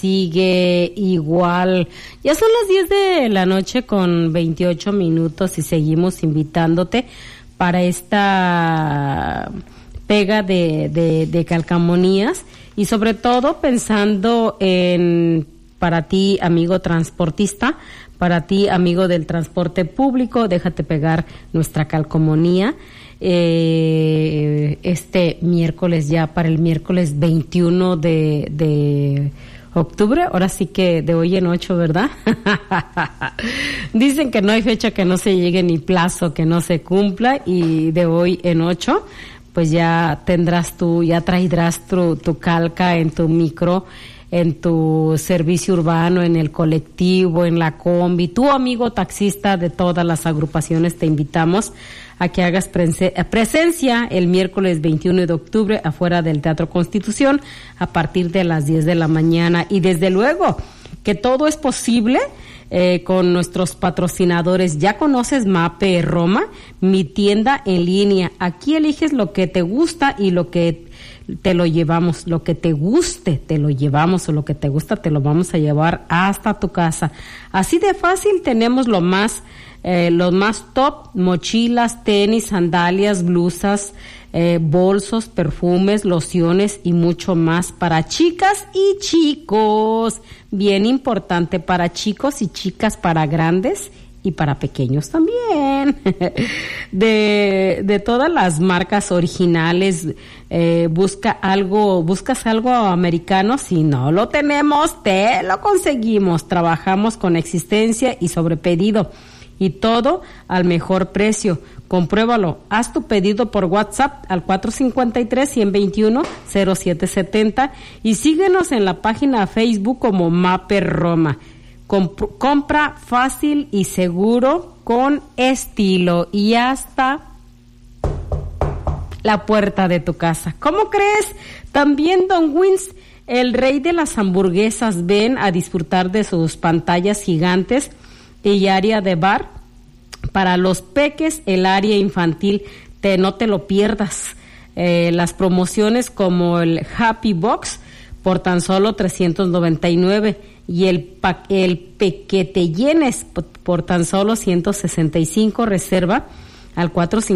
sigue igual. Ya son las 10 de la noche con 28 minutos y seguimos invitándote para esta pega de calcamonías y sobre todo pensando en para ti, amigo transportista, para ti, amigo del transporte público, déjate pegar nuestra calcomanía este miércoles, ya para el miércoles 21 de octubre, ahora sí que de hoy en 8, ¿verdad? Dicen que no hay fecha que no se llegue ni plazo que no se cumpla, y de hoy en 8 pues ya traerás tu calca en tu micro, en tu servicio urbano, en el colectivo, en la combi. Tu amigo taxista de todas las agrupaciones, te invitamos a que hagas presencia el miércoles 21 de octubre afuera del Teatro Constitución a partir de las 10 de la mañana. Y desde luego que todo es posible con nuestros patrocinadores. Ya conoces Mape Roma, mi tienda en línea. Aquí eliges lo que te gusta y lo que te lo llevamos, lo que te guste te lo llevamos, o lo que te gusta te lo vamos a llevar hasta tu casa. Así de fácil. Tenemos los más top: mochilas, tenis, sandalias, blusas, bolsos, perfumes, lociones y mucho más para chicas y chicos. Bien importante, para chicos y chicas, para grandes y para pequeños también. De todas las marcas originales, buscas algo americano. Si no lo tenemos, te lo conseguimos. Trabajamos con existencia y sobre pedido, y todo al mejor precio. Compruébalo. Haz tu pedido por WhatsApp al 453-121-0770 y síguenos en la página Facebook como Mape Roma. Compra fácil y seguro con estilo y hasta la puerta de tu casa. ¿Cómo crees? También Don Wins, el rey de las hamburguesas. Ven a disfrutar de sus pantallas gigantes y área de bar para los peques, el área infantil. No te lo pierdas. Las promociones como el Happy Box por tan solo $399 y el Pequete Llenes por tan solo $165. Reserva al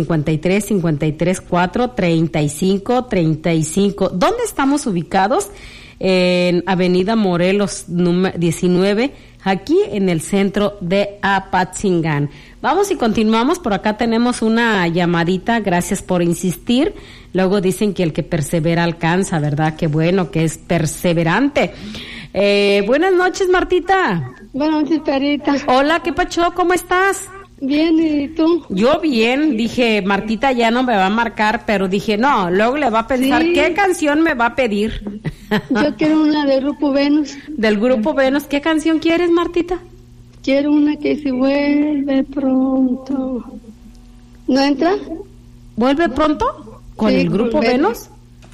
453-534-3535. ¿Dónde estamos ubicados? En Avenida Morelos 19, aquí en el centro de Apatzingán. Vamos y continuamos. Por acá tenemos una llamadita. Gracias por insistir. Luego dicen que el que persevera alcanza, ¿verdad? Qué bueno que es perseverante. Buenas noches, Martita. Buenas noches, Perita. Hola, ¿qué pacho? ¿Cómo estás? Bien, ¿y tú? Yo bien. Dije, Martita ya no me va a marcar, pero dije, no, luego le va a pensar, sí, ¿qué canción me va a pedir? Yo quiero una del Grupo Venus. ¿Del Grupo Venus? ¿Qué canción quieres, Martita? Quiero una que se vuelve pronto. ¿No entra? ¿Vuelve pronto? ¿Con sí, el Grupo Venus?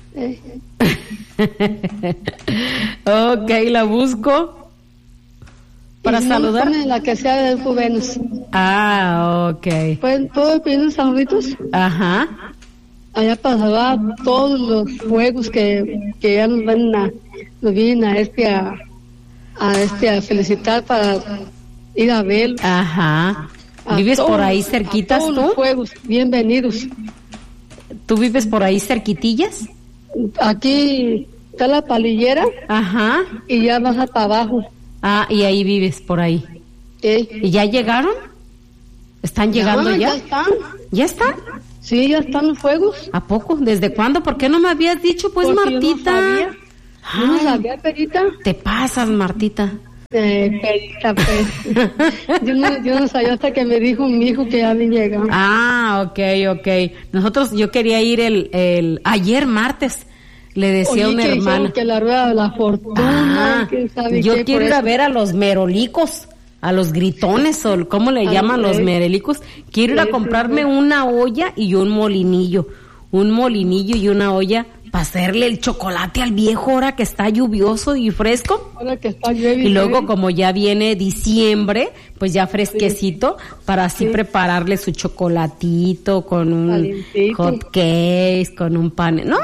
Ok, la busco. Para y saludar. No la que sea del Grupo Venus. Ah, ok. ¿Puedo pedir unos saluditos? Ajá. Allá para saludar todos los juegos que ya nos vienen a felicitar para ir a ver. Ajá. ¿Vives por ahí cerquitas todos tú? Los juegos, bienvenidos. ¿Tú vives por ahí cerquitillas? Aquí está la palillera. Ajá. Y ya baja para abajo. Ah, y ahí vives por ahí. Sí. ¿Y ya llegaron? ¿Están llegando ya? Ya están. ¿Ya están? Sí, ya están los fuegos. ¿A poco? ¿Desde cuándo? ¿Por qué no me habías dicho, pues, porque Martita? Yo no sabía, Perita. Te pasas, Martita. Perita, pues. yo no sabía hasta que me dijo mi hijo que ya había llegado. Ah, ok. Yo quería ir el ayer martes. Le decía a una hermana que la rueda de la fortuna, yo quiero ir a ver a los merolicos, a los gritones, o ¿cómo le llaman los merolicos? Quiero ir a comprarme una olla y un molinillo y una olla para hacerle el chocolate al viejo ahora que está lluvioso y fresco. Ahora que está llueve. Y luego como ya viene diciembre, pues ya fresquecito, para así prepararle su chocolatito con un hot cake, con un pan. No.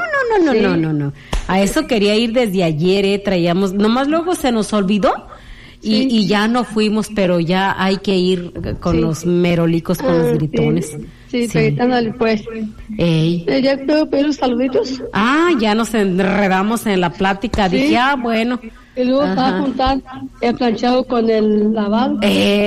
A eso quería ir desde ayer, traíamos, nomás luego se nos olvidó. Y ya no fuimos, pero ya hay que ir con los merolicos, con los gritones. Sí, ándale pues. ¿Ya puedo pedir los saluditos? Ya nos enredamos en la plática. Dije, bueno. Y luego va a juntar el planchado con el lavado.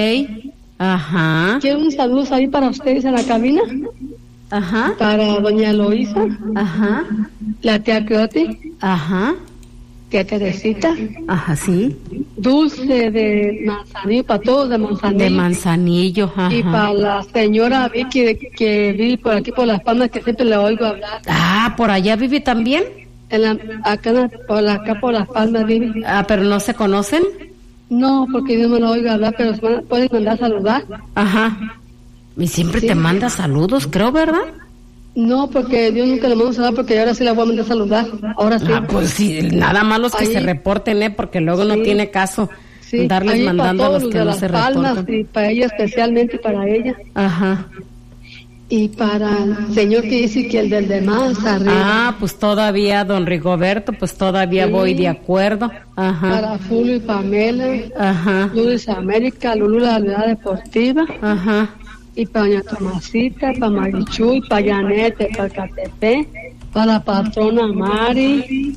Ajá. Quiero un saludo ahí para ustedes en la cabina. Ajá. Para doña Eloísa. Ajá. La tía Cleoti. Ajá. Tía Teresita. Ajá, sí. Dulce de Manzanillo, para todos de Manzanillo. De Manzanillo, ajá. Y para la señora Vicky que vive por aquí por Las Palmas, que siempre le oigo hablar. ¿Por allá vive también? Acá por Las Palmas vive. ¿Pero no se conocen? No, porque yo no me lo oigo hablar, pero pueden mandar a saludar. Ajá. Y siempre te manda saludos, creo, ¿verdad? No, porque yo nunca le mando a saludar, porque ahora sí la voy a mandar a saludar. Ahora sí. Pues sí, nada más los que se reporten, porque luego no tiene caso darles ahí mandando a los que no se reportan. Y para ella, especialmente para ella. Ajá. Y para el señor que dice que el del demás arriba. Pues todavía, don Rigoberto, pues todavía voy de acuerdo. Ajá. Para Julio y Pamela. Ajá. Luis América, Lulú de la Unidad Deportiva. Ajá. Y para doña Tomasita, para Marichuy, para Yanete, para Catepé, para la patrona Mari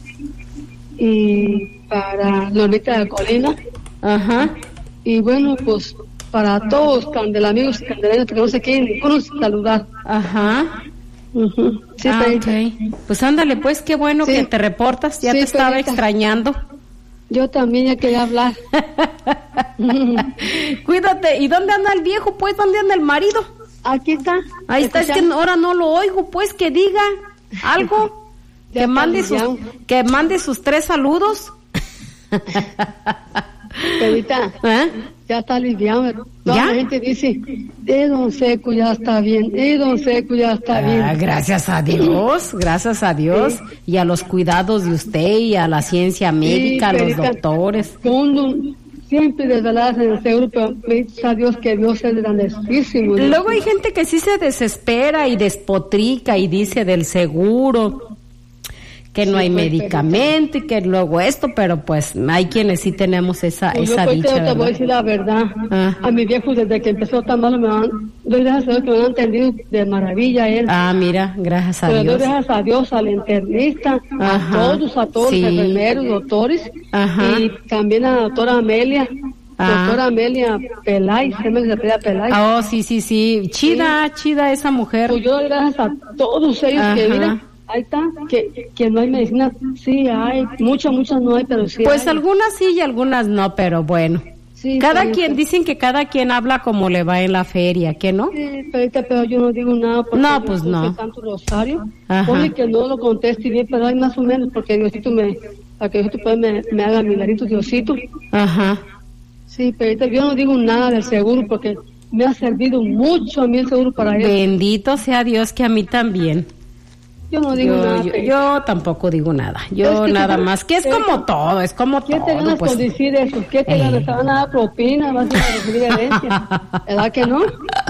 y para Lolita de Colina. Ajá. Y bueno, pues para todos amigos candeleros que no se quieren ninguno saludar. Ajá. Sí, okay. Pues ándale, pues qué bueno que te reportas, ya te estaba extrañando. Yo también ya quería hablar. Cuídate. ¿Y dónde anda el viejo, pues? ¿Dónde anda el marido? Aquí está. Ahí está, es que ahora no lo oigo, pues, que diga algo. que mande sus 3 saludos. Pedita, ya está aliviado. ¿Ya? La gente dice, don Seco ya está bien, don Seco ya está bien. Gracias a Dios, gracias a Dios. Sí. Y a los cuidados de usted y a la ciencia médica, a los doctores. Siempre desveladas en el seguro, pero gracias a Dios que Dios es grandísimo. Luego hay gente que sí se desespera y despotrica y dice del seguro que no hay medicamento y que luego esto, pero pues hay quienes sí tenemos esa dicha, te voy a decir la verdad. A mi viejo desde que empezó tan malo doy gracias a Dios que me han entendido de maravilla él. Mira, gracias a Dios. Dios. Doy gracias a Dios, al internista, a todos los enfermeros, doctores, y también a la doctora Amelia. Doctora Amelia Peláez, se me apellida Peláez. Sí, chida esa mujer. Pues yo doy gracias a todos ellos que miren. Ahí está, que no hay medicina, sí hay, muchas no hay, pero sí pues hay. Algunas sí y algunas no, pero bueno. Sí, dicen que cada quien habla como le va en la feria, ¿qué no? Sí, pero yo no digo nada porque no, pues no. Tanto rosario, pone que no lo conteste bien, pero hay más o menos, porque Diosito para que Diosito me haga milagritos, Diosito. Ajá. Sí, pero yo no digo nada del seguro porque me ha servido mucho a mí el seguro para eso. Bendito sea Dios, que a mí también. Yo no digo nada. Yo tampoco digo nada. Yo nada más. Que es como todo, es como todo. ¿Qué te ganas por decir eso? ¿Qué te ganas? ¿Te van a dar propina? ¿Vas a recibir herencia? ¿Verdad que no?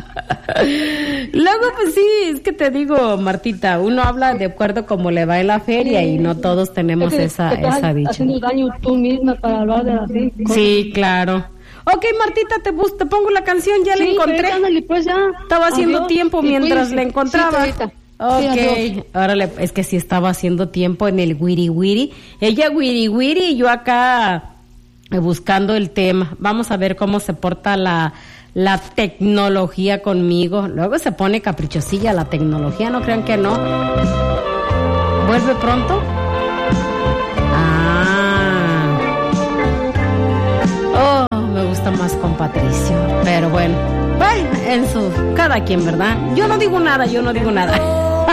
Luego, pues sí, es que te digo, Martita, uno habla de acuerdo como le va en la feria y no todos tenemos esa dicha. Estás haciendo daño tú misma para hablar de así. Sí, claro. Ok, Martita, te pongo la canción, ya la encontré. Pues ya. Estaba haciendo tiempo mientras la encontraba. Sí, ok, órale, es que sí estaba haciendo tiempo en el wiri wiri. Ella wiri wiri y yo acá buscando el tema. Vamos a ver cómo se porta la tecnología conmigo. Luego se pone caprichosilla la tecnología, no crean que no. ¿Vuelve pronto? Me gusta más con Patricio, pero bueno, cada quien, ¿verdad? Yo no digo nada.